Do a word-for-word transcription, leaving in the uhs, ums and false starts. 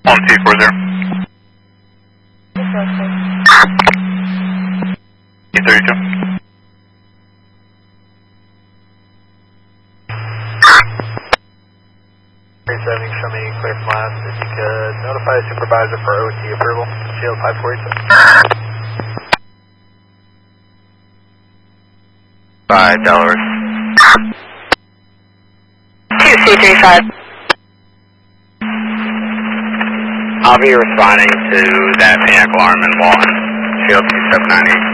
One T four zero. T thirty-two. thirty-seven, show me clear from last. If you could notify the supervisor for O T approval. Shield five forty-six. Five dollars. two C three five. I'll be responding to that panic alarm in Walton. Shield two seven nine eight.